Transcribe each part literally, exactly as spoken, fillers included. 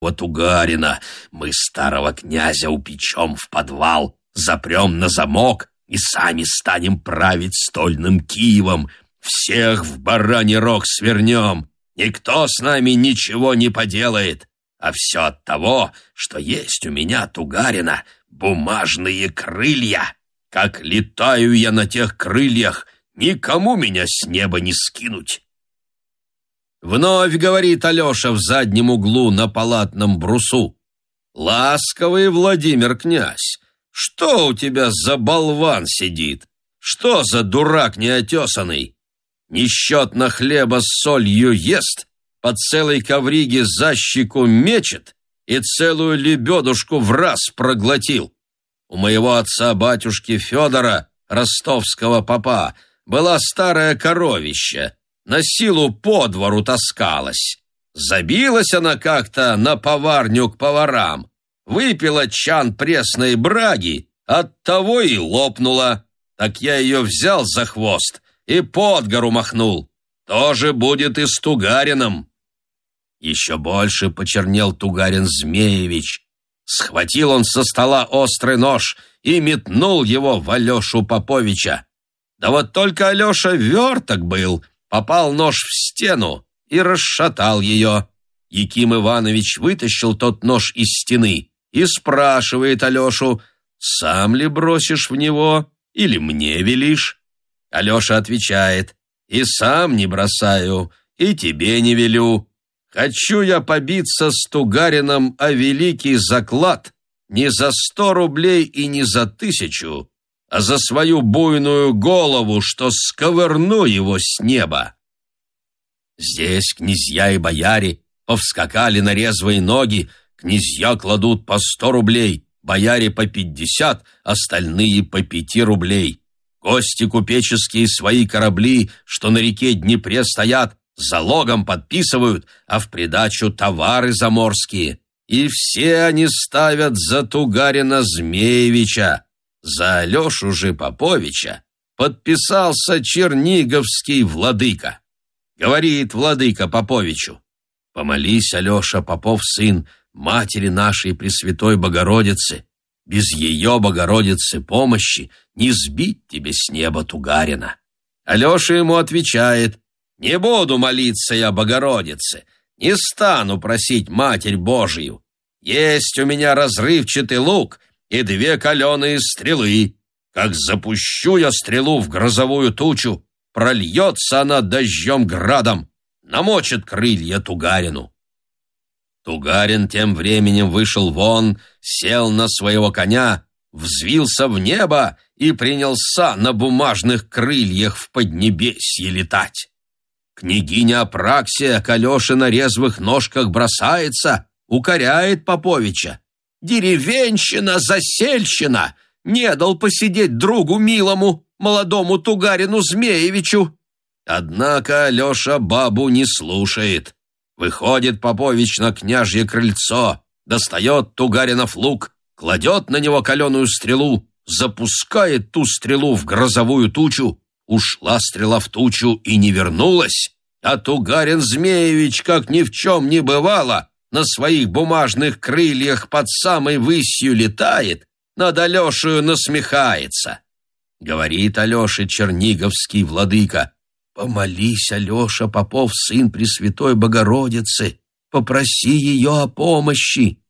Тугарина мы старого князя упечем в подвал, запрем на замок и сами станем править стольным Киевом. Всех в бараний рог свернем, никто с нами ничего не поделает. А все от того, что есть у меня, Тугарина, бумажные крылья. Как летаю я на тех крыльях, никому меня с неба не скинуть. Вновь говорит Алеша в заднем углу на палатном брусу: «Ласковый Владимир князь, что у тебя за болван сидит? Что за дурак неотесанный? Несчетно хлеба с солью ест, по целой ковриге за щеку мечет и целую лебедушку в раз проглотил. У моего отца-батюшки Федора, ростовского попа, была старая коровища, на силу по двору таскалась. Забилась она как-то на поварню к поварам, выпила чан пресной браги, оттого и лопнула. Так я ее взял за хвост и под гору махнул. Тоже будет и с Тугарином». Еще больше почернел Тугарин Змеевич. Схватил он со стола острый нож и метнул его в Алешу Поповича. Да вот только Алеша верток был, попал нож в стену и расшатал ее. Яким Иванович вытащил тот нож из стены и спрашивает Алешу: «Сам ли бросишь в него или мне велишь?» Алеша отвечает: «И сам не бросаю, и тебе не велю. Хочу я побиться с Тугарином о великий заклад не за сто рублей и не за тысячу, а за свою буйную голову, что сковырну его с неба». Здесь князья и бояре повскакали на резвые ноги, князья кладут по сто рублей, бояре по пятьдесят, остальные по пяти рублей. Гости купеческие свои корабли, что на реке Днепре стоят, залогом подписывают, а в придачу товары заморские. И все они ставят за Тугарина Змеевича. За Алешу же Поповича подписался черниговский владыка. Говорит владыка Поповичу: «Помолись, Алеша, Попов сын, матери нашей Пресвятой Богородицы. Без ее Богородицы помощи не сбить тебе с неба Тугарина». Алеша ему отвечает: «Не буду молиться я Богородице, не стану просить Матерь Божию. Есть у меня разрывчатый лук и две каленые стрелы. Как запущу я стрелу в грозовую тучу, прольется она дождем градом, намочит крылья Тугарину». Тугарин тем временем вышел вон, сел на своего коня, взвился в небо и принялся на бумажных крыльях в поднебесье летать. Княгиня Апраксия к Алёше на резвых ножках бросается, укоряет Поповича: «Деревенщина, засельщина! Не дал посидеть другу милому, молодому Тугарину Змеевичу!» Однако Алеша бабу не слушает. Выходит Попович на княжье крыльцо, достает Тугаринов лук, кладет на него каленую стрелу, запускает ту стрелу в грозовую тучу. Ушла стрела в тучу и не вернулась, а Тугарин Змеевич, как ни в чем не бывало, на своих бумажных крыльях под самой высью летает, над Алешею насмехается. Говорит Алёше черниговский владыка: «Помолись, Алеша, Попов сын Пресвятой Богородицы, попроси ее о помощи».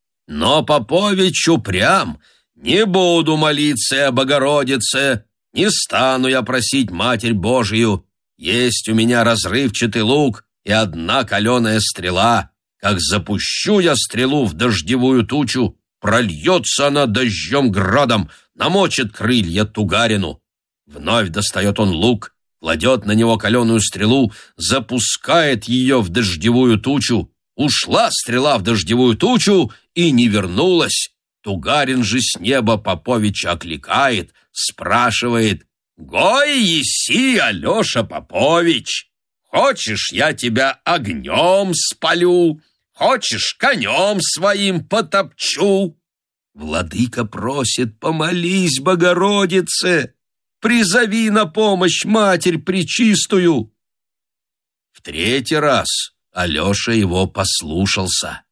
Но Попович упрям: «Не буду молиться о Богородице, не стану я просить Матерь Божию. Есть у меня разрывчатый лук и одна каленая стрела. Как запущу я стрелу в дождевую тучу, прольется она дождем градом, намочит крылья Тугарину». Вновь достает он лук, кладет на него каленую стрелу, запускает ее в дождевую тучу. Ушла стрела в дождевую тучу и не вернулась. Тугарин же с неба Поповича окликает, спрашивает: «Гой еси, Алеша Попович! Хочешь, я тебя огнем спалю? Хочешь, конем своим потопчу?» Владыка просит: «Помолись Богородице, призови на помощь Матерь Пречистую». В третий раз Алеша его послушался.